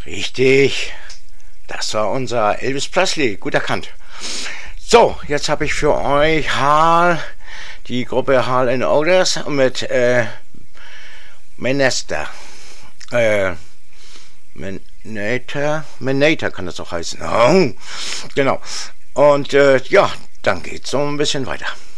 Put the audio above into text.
Richtig. Das war unser Elvis Presley. Gut erkannt. So, jetzt habe ich für euch die Gruppe Hall & Oates mit Menator kann das auch heißen. Oh, genau. Und ja, dann geht's so ein bisschen weiter.